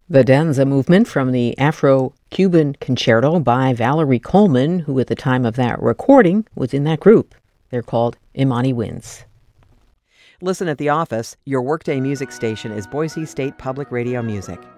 The Danza movement from the Afro-Cuban Concerto by Valerie Coleman, who at the time of that recording was in that group. They're called Imani Winds. Listen at the office. Your workday music station is Boise State Public Radio Music.